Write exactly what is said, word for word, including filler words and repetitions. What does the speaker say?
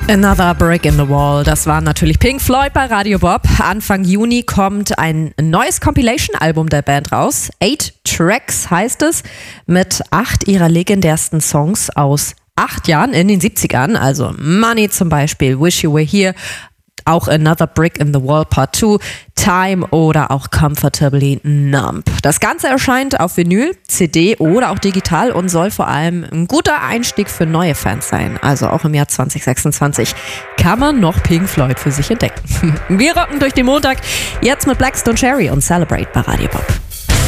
Another Brick in the Wall, das war natürlich Pink Floyd bei Radio Bob. Anfang Juni kommt ein neues Compilation-Album der Band raus. Eight Tracks heißt es, mit acht ihrer legendärsten Songs aus acht Jahren in den siebzigern. Also Money zum Beispiel, Wish You Were Here, auch Another Brick in the Wall Part zwei, Time oder auch Comfortably Numb. Das Ganze erscheint auf Vinyl, C D oder auch digital und soll vor allem ein guter Einstieg für neue Fans sein. Also auch im Jahr zwanzig sechsundzwanzig kann man noch Pink Floyd für sich entdecken. Wir rocken durch den Montag, jetzt mit Blackstone Cherry und Celebrate bei Radio Bob.